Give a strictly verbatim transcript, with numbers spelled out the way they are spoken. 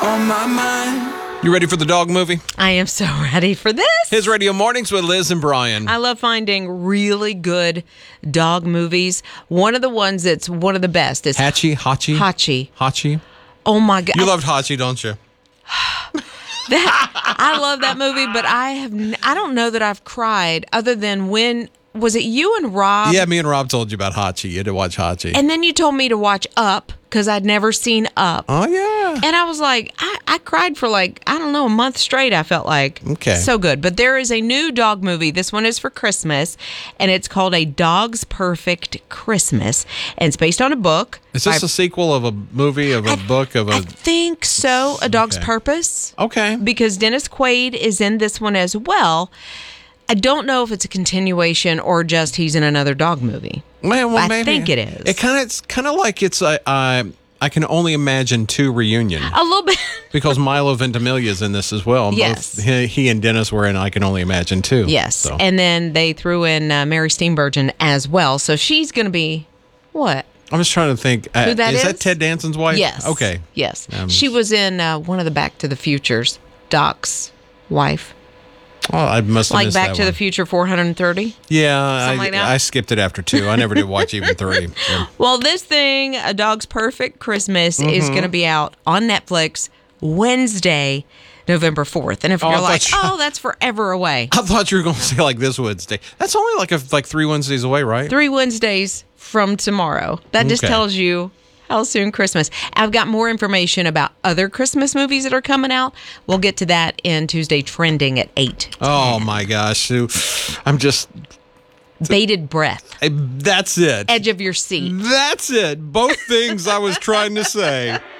on my mind. You ready for the dog movie? I am so ready for this. His Radio Mornings with Liz and Brian. I love finding really good dog movies. One of the ones that's one of the best is Hachi, Hachi, Hachi. Hachi. Oh my God. You loved Hachi, don't you? That, I love that movie, but I have n- I don't know that I've cried other than when, was it you and Rob? Yeah, me and Rob told you about Hachi. You had to watch Hachi. And then you told me to watch Up because I'd never seen Up. Oh, yeah. And I was like, I, I cried for like, I don't know, a month straight, I felt like. Okay. So good. But there is a new dog movie. This one is for Christmas, and it's called A Dog's Perfect Christmas. And it's based on a book. Is this by, a sequel of a movie, of a I, book, of a... I think so. A Dog's Okay. Purpose. Okay. Because Dennis Quaid is in this one as well. I don't know if it's a continuation or just he's in another dog movie. Well, well I maybe. think it is. It kind of, it's kind of like it's a, uh, I can only imagine two reunion. A little bit. Because Milo Ventimiglia is in this as well. And Yes. Both he, he and Dennis were in I Can Only Imagine too. Yes. So. And then they threw in uh, Mary Steenburgen as well. So she's going to be what? I was trying to think. Uh, Who that is is? that Ted Danson's wife? Yes. Okay. Yes. Um, she was in uh, one of the Back to the Futures, Doc's wife. Oh, I must have Like missed Back that to one. the Future four hundred thirty. Yeah, I, Something like that? I skipped it after two. I never did watch even three. Yeah. Well, this thing, A Dog's Perfect Christmas, Mm-hmm. is going to be out on Netflix Wednesday, November fourth. And if Oh, I you're like, thought you- oh, that's forever away. I thought you were going to say like this Wednesday. That's only like a, like three Wednesdays away, right? Three Wednesdays from tomorrow. That just Okay. tells you how soon Christmas. I've got more information about other Christmas movies that are coming out. We'll get to that in Tuesday Trending at eight. Oh my gosh, Sue. I'm just. Bated breath. I- That's it. Edge of your seat. That's it. Both things I was trying to say.